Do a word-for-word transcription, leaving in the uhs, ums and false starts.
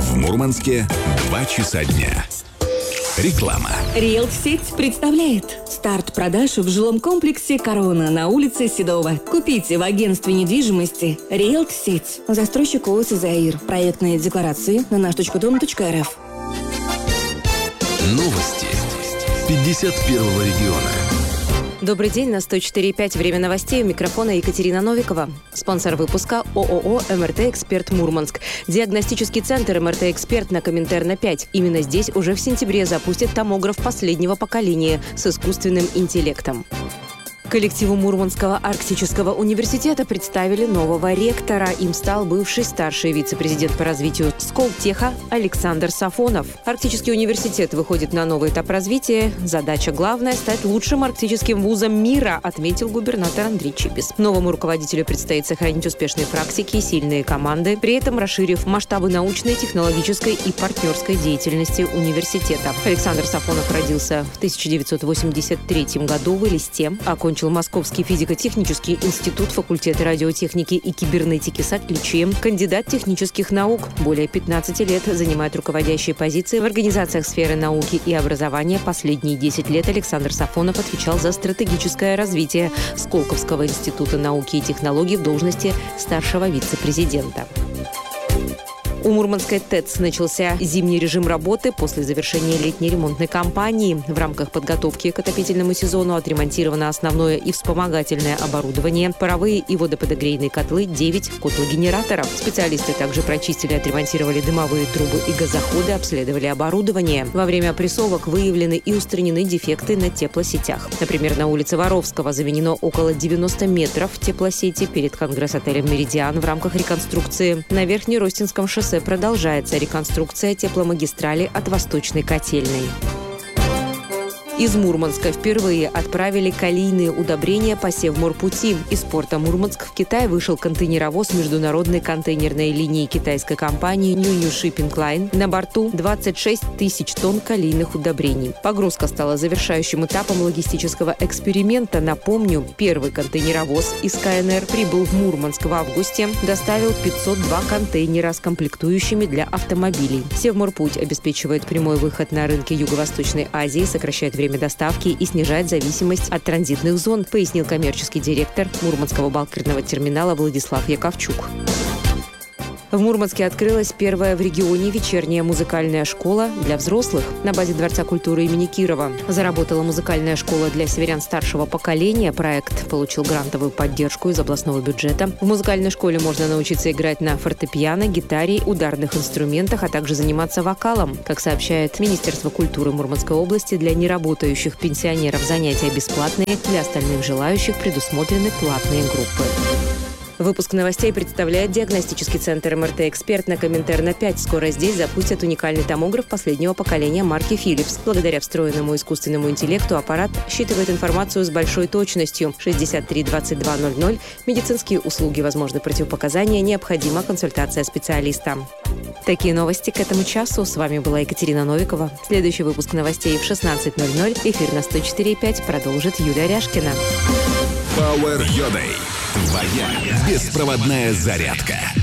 В Мурманске два часа дня. Реклама. Риэлт-сеть представляет старт продаж в жилом комплексе «Корона» на улице Седова. Купите в агентстве недвижимости Риэлт-сеть. Застройщик ООО «Заир». Проектные декларации на наш точка дом точка эр эф. Новости пятьдесят первого региона. Добрый день, на сто четыре и пять. Время новостей. У микрофона Екатерина Новикова. Спонсор выпуска ООО «МРТ-Эксперт Мурманск». Диагностический центр «МРТ-Эксперт» на Коминтерна пять. Именно здесь уже в сентябре запустят томограф последнего поколения с искусственным интеллектом. Коллективу Мурманского арктического университета представили нового ректора. Им стал бывший старший вице-президент по развитию Сколтеха Александр Сафонов. Арктический университет выходит на новый этап развития. Задача главная – стать лучшим арктическим вузом мира, отметил губернатор Андрей Чипис. Новому руководителю предстоит сохранить успешные практики и сильные команды, при этом расширив масштабы научной, технологической и партнерской деятельности университета. Александр Сафонов родился в тысяча девятьсот восемьдесят третьем году в Элисте, окончил Московский физико-технический институт, факультет радиотехники и кибернетики с отличием, кандидат технических наук. Более пятнадцати лет занимает руководящие позиции в организациях сферы науки и образования. Последние десять лет Александр Сафонов отвечал за стратегическое развитие Сколковского института науки и технологий в должности старшего вице-президента. У Мурманской ТЭЦ начался зимний режим работы после завершения летней ремонтной кампании. В рамках подготовки к отопительному сезону отремонтировано основное и вспомогательное оборудование, паровые и водоподогрейные котлы, девять котлогенераторов. Специалисты также прочистили и отремонтировали дымовые трубы и газоходы, обследовали оборудование. Во время опрессовок выявлены и устранены дефекты на теплосетях. Например, на улице Воровского заменено около девяноста метров теплосети перед конгресс-отелем «Меридиан» в рамках реконструкции. На Верхнеростинском шоссе продолжается реконструкция тепломагистрали от Восточной котельной. Из Мурманска впервые отправили калийные удобрения по Севморпути. Из порта Мурманск в Китай вышел контейнеровоз международной контейнерной линии китайской компании New New Shipping Line. На борту двадцать шесть тысяч тонн калийных удобрений. Погрузка стала завершающим этапом логистического эксперимента. Напомню, первый контейнеровоз из ка эн эр прибыл в Мурманск в августе, доставил пятьсот два контейнера с комплектующими для автомобилей. Севморпуть обеспечивает прямой выход на рынки Юго-Восточной Азии, сокращает время время доставки и снижает зависимость от транзитных зон, пояснил коммерческий директор Мурманского балкерного терминала Владислав Яковчук. В Мурманске открылась первая в регионе вечерняя музыкальная школа для взрослых на базе Дворца культуры имени Кирова. Заработала музыкальная школа для северян старшего поколения. Проект получил грантовую поддержку из областного бюджета. В музыкальной школе можно научиться играть на фортепиано, гитаре, ударных инструментах, а также заниматься вокалом. Как сообщает Министерство культуры Мурманской области, для неработающих пенсионеров занятия бесплатные, для остальных желающих предусмотрены платные группы. Выпуск новостей представляет диагностический центр МРТ-Эксперт на Коминтерна пять. Скоро здесь запустят уникальный томограф последнего поколения марки Philips. Благодаря встроенному искусственному интеллекту аппарат считывает информацию с большой точностью. шестьдесят три двадцать два ноль ноль. Медицинские услуги, возможны противопоказания, необходима консультация специалиста. Такие новости к этому часу. С вами была Екатерина Новикова. Следующий выпуск новостей в шестнадцать ноль ноль. Эфир на сто четыре и пять продолжит Юлия Ряшкина. Power Your Day. Твоя беспроводная зарядка.